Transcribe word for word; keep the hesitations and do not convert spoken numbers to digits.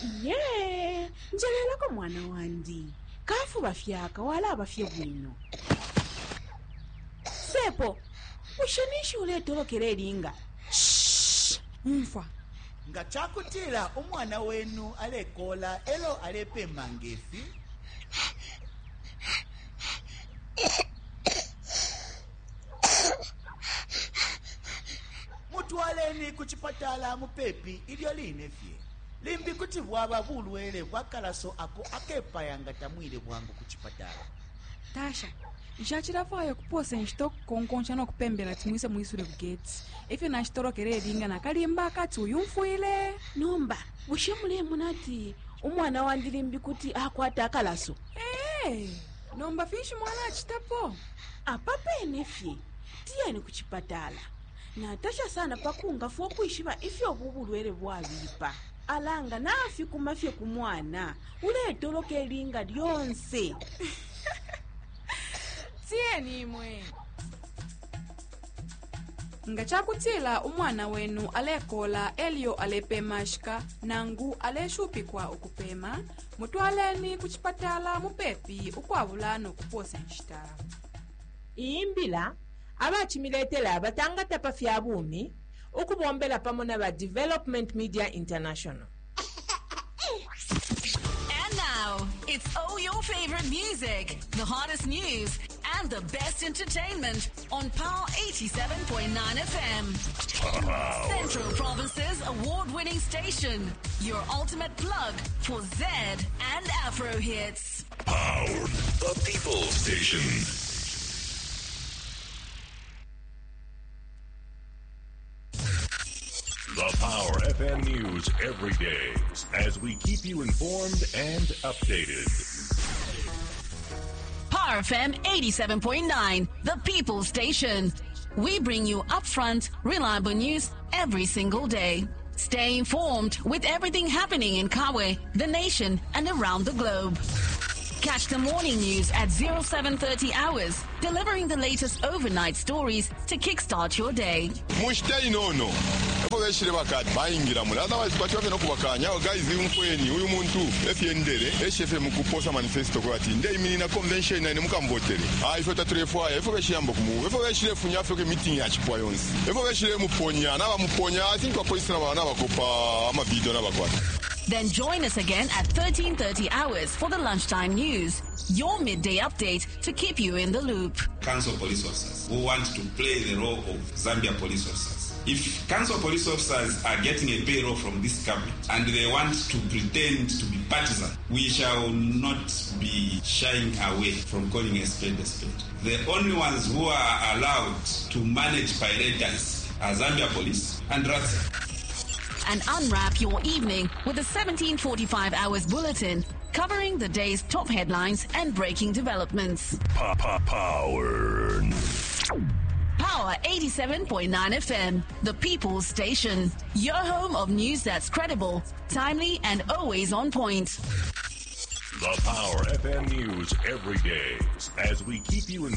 Ye, njelela ko mwana wandi. Kafu bafyaka wala bafye bwino. Sepo, ushanishi ule tolokere linga. Shh, umfa. Nga chakutila umwana wenu alekola elo alepe mangefi. Mutwaleni kuchipatala mupepi ilyo linefye. Limbi kuti bwaba bulwele bwakalaso ako akepa yanga tamwile bwangu kuchipatala. Tasha, nshachirafayo kuposa nshito konkoncha no kupembela timwise mwisule bugeti. Ife na nshitolokere linga na kalimba akati uyumfuile. Nomba, ushimule munati umwana wandi limbi kuti akwata akalaso. Hey, nomba fishi mwana achitapo. Apapa enefye, tia ni kuchipatala. Na Tasha sana pakunga fuwa kuishiba ifi obubulwele bwabipa. Alanga na afi kumafye kumwana. Ule toloke linga lyonse. Tieni mwe. Nga chakutila umwana wenu alekola elio alepe mashka nangu aleshupikwa ukupema. Mutwaleni kuchipatala mupepi ukwavulano kuposa nshita. Iimbila abachimiletela abatangata pafya bumi ukubombela pamona ba Development Media International. And now, it's all your favorite music, the hottest news, and the best entertainment on Power eighty-seven point nine F M. Central Province's award-winning station, your ultimate plug for Z and Afro hits. Power, the people station. The Power F M News every day as we keep you informed and updated. Power F M eighty-seven point nine, the people station. We bring you upfront, reliable news every single day. Stay informed with everything happening in Kawe, the nation, and around the globe. Catch the morning news at oh seven thirty hours, delivering the latest overnight stories to kickstart your day. Mushtai no no. Efogeshire bakati bayingira muri otherwise kwatwa no kubakanya guys imfweni uyu muntu efyendere eshefe mukuposa manifesto kwa ati ndey minina convention na mukambotere ah ifota trefo efogeshiyamba kumu efogeshire funya afeke meeting ya chipwa yonse efogeshire muponya na bamuponya I think apolisi na bana bakopa ama video na bakwata. Then join us again at thirteen thirty hours for the lunchtime news, your midday update to keep you in the loop. Council police officers who want to play the role of Zambia police officers. If council police officers are getting a payroll from this government and they want to pretend to be partisan, we shall not be shying away from calling a spade a spade. The only ones who are allowed to manage pirates are Zambia police and R A T S A. And unwrap your evening with the seventeen forty-five hours bulletin covering the day's top headlines and breaking developments. Power. Power eighty-seven point nine F M, the people's station. Your home of news that's credible, timely, and always on point. The Power F M News every day as we keep you informed